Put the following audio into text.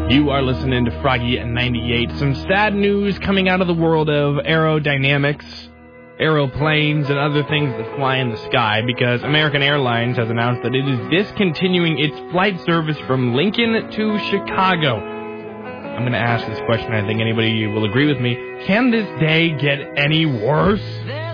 You are listening to Froggy at 98. Some sad news coming out of the world of aerodynamics, aeroplanes, and other things that fly in the sky, because American Airlines has announced that it is discontinuing its flight service from Lincoln to Chicago. I'm going to ask this question. I think anybody will agree with me. Can this day get any worse?